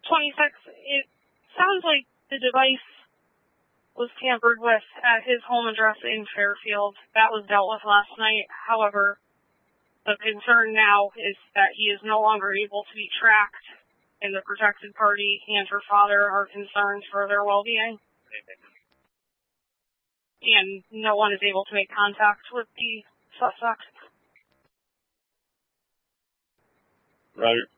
26, it sounds like the device was tampered with at his home address in Fairfield. That was dealt with last night. However, the concern now is that he is no longer able to be tracked, and the protected party and her father are concerned for their well-being. And no one is able to make contact with the suspect. Right.